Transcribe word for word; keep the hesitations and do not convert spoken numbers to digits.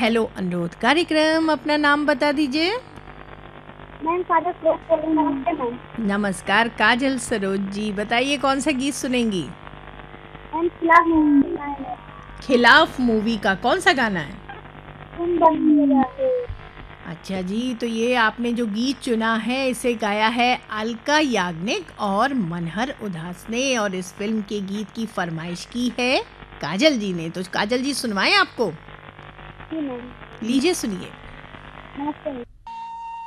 Hello अनुरोध कार्यक्रम। अपना नाम बता दीजिए। मैम काजल सरोज बोल रही हूँ। नमस्ते मैम। नमस्कार काजल सरोज जी, बताइए कौन सा गीत सुनेंगी? मैम खिलाफ मूवी का है। खिलाफ मूवी का कौन सा गाना है? तुम बनी हो जाते हो। अच्छा जी, तो ये आपने जो गीत चुना है इसे गाया है अलका याग्निक और मनहर उदास ने, और इस फिल्म के गीत की फरमाइश की है काजल जी ने। तो काजल जी सुनवाएं आपको? जी मैम। लीजिए सुनिए। नमस्ते मैम।